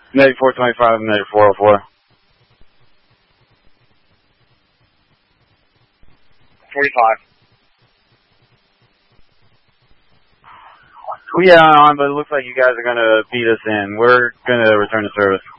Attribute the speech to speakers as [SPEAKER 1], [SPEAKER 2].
[SPEAKER 1] Negative 425, negative 404.
[SPEAKER 2] 45.
[SPEAKER 1] Yeah, on, but it looks like you guys are going to beat us in. We're going to return to service.